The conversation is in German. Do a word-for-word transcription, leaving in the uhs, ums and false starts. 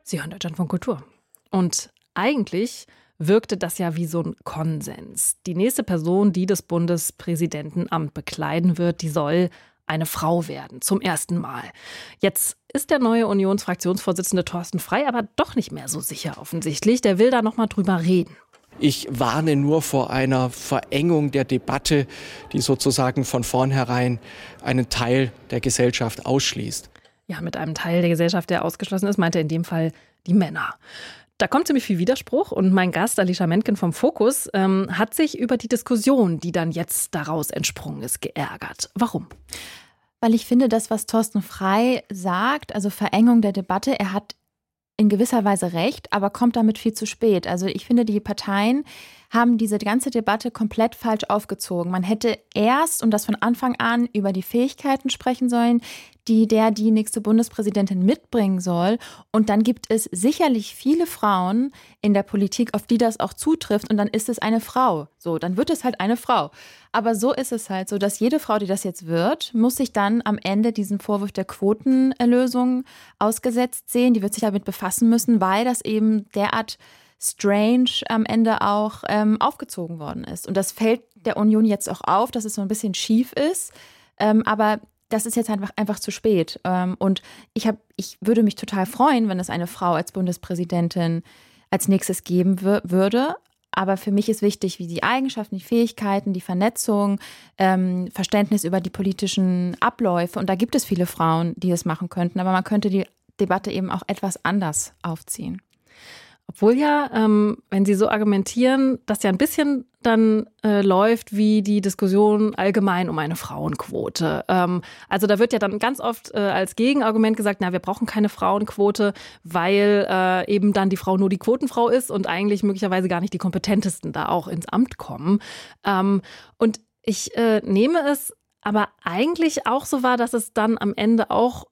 Sie hören Deutschlandfunk Kultur. Und eigentlich wirkte das ja wie so ein Konsens. Die nächste Person, die das Bundespräsidentenamt bekleiden wird, die soll eine Frau werden, zum ersten Mal. Jetzt ist der neue Unionsfraktionsvorsitzende Thorsten Frey aber doch nicht mehr so sicher offensichtlich. Der will da noch mal drüber reden. Ich warne nur vor einer Verengung der Debatte, die sozusagen von vornherein einen Teil der Gesellschaft ausschließt. Ja, mit einem Teil der Gesellschaft, der ausgeschlossen ist, meint er in dem Fall die Männer. Da kommt ziemlich viel Widerspruch und mein Gast Alicia Mentken vom Fokus ähm, hat sich über die Diskussion, die dann jetzt daraus entsprungen ist, geärgert. Warum? Weil ich finde, das, was Thorsten Frey sagt, also Verengung der Debatte, er hat in gewisser Weise recht, aber kommt damit viel zu spät. Also ich finde, die Parteien haben diese ganze Debatte komplett falsch aufgezogen. Man hätte erst und das von Anfang an über die Fähigkeiten sprechen sollen, die der die nächste Bundespräsidentin mitbringen soll. Und dann gibt es sicherlich viele Frauen in der Politik, auf die das auch zutrifft. Und dann ist es eine Frau. So, dann wird es halt eine Frau. Aber so ist es halt so, dass jede Frau, die das jetzt wird, muss sich dann am Ende diesen Vorwurf der Quotenerlösung ausgesetzt sehen. Die wird sich damit befassen müssen, weil das eben derart strange am Ende auch ähm, aufgezogen worden ist. Und das fällt der Union jetzt auch auf, dass es so ein bisschen schief ist. Ähm, aber das ist jetzt einfach, einfach zu spät. Ähm, und ich, hab, ich würde mich total freuen, wenn es eine Frau als Bundespräsidentin als nächstes geben w- würde. Aber für mich ist wichtig, wie die Eigenschaften, die Fähigkeiten, die Vernetzung, ähm, Verständnis über die politischen Abläufe. Und da gibt es viele Frauen, die es machen könnten. Aber man könnte die Debatte eben auch etwas anders aufziehen. Obwohl ja, ähm, wenn Sie so argumentieren, das ja ein bisschen dann äh, läuft wie die Diskussion allgemein um eine Frauenquote. Ähm, also da wird ja dann ganz oft äh, als Gegenargument gesagt, na, wir brauchen keine Frauenquote, weil äh, eben dann die Frau nur die Quotenfrau ist und eigentlich möglicherweise gar nicht die kompetentesten da auch ins Amt kommen. Ähm, und ich äh, nehme es aber eigentlich auch so wahr, dass es dann am Ende auch